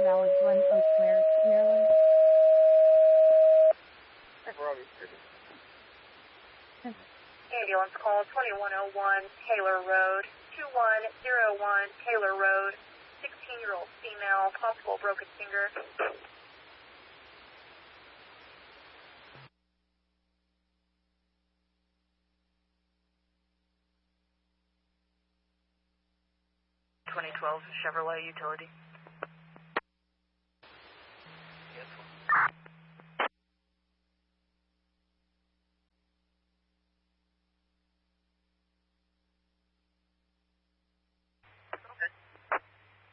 Dallas Glen Oaks, Maryland. Ambulance call 2101 Taylor Road, 2101 Taylor Road, 16-year-old female, possible broken finger. (2012) Chevrolet Utility.